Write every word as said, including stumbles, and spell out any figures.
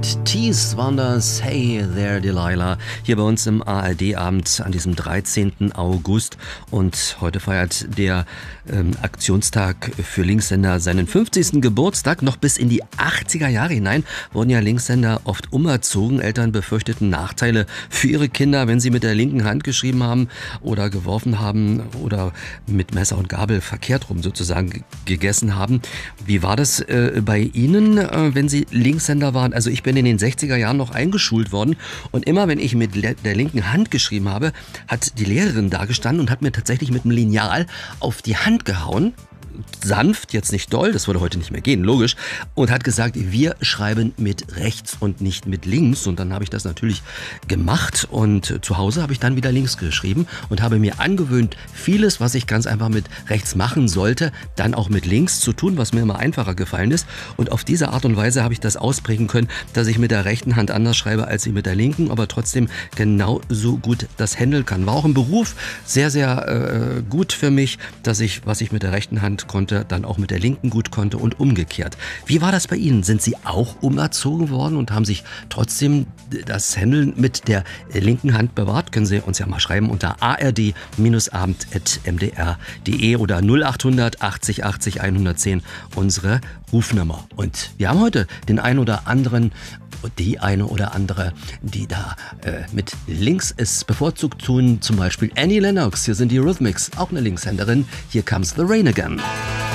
mit Tees waren das Hey There Delilah hier bei uns im A R D-Abend an diesem dreizehnten August. Und heute feiert der ähm, Aktionstag für Linkshänder seinen fünfzigsten Geburtstag. Noch bis in die achtziger Jahre hinein wurden ja Linkshänder oft umerzogen. Eltern befürchteten Nachteile für ihre Kinder, wenn sie mit der linken Hand geschrieben haben oder geworfen haben oder mit Messer und Gabel verkehrt rum sozusagen g- gegessen haben. Wie war das äh, bei Ihnen, äh, wenn Sie Linkshänder waren? Also ich bin in den sechziger Jahren noch eingeschult worden und immer wenn ich mit le- der linken Hand geschrieben habe, hat die Lehrerin da gestanden und hat mir tatsächlich mit dem Lineal auf die Hand gehauen. Sanft, jetzt nicht doll, das würde heute nicht mehr gehen, logisch, und hat gesagt, wir schreiben mit rechts und nicht mit links. Und dann habe ich das natürlich gemacht und zu Hause habe ich dann wieder links geschrieben und habe mir angewöhnt, vieles, was ich ganz einfach mit rechts machen sollte, dann auch mit links zu tun, was mir immer einfacher gefallen ist. Und auf diese Art und Weise habe ich das ausprägen können, dass ich mit der rechten Hand anders schreibe als ich mit der linken, aber trotzdem genauso gut das handeln kann. War auch im Beruf sehr, sehr äh, gut für mich, dass ich, was ich mit der rechten Hand konnte, dann auch mit der linken gut konnte und umgekehrt. Wie war das bei Ihnen? Sind Sie auch umerzogen worden und haben sich trotzdem das Handeln mit der linken Hand bewahrt? Können Sie uns ja mal schreiben unter a r d abend at m d r punkt d e oder null acht hundert achtzig achtzig hundertzehn unsere Rufnummer. Und wir haben heute den einen oder anderen, die eine oder andere, die da äh, mit links es bevorzugt tun, zum Beispiel Annie Lennox. Hier sind die Rhythmics, auch eine Linkshänderin. Here Comes the Rain Again.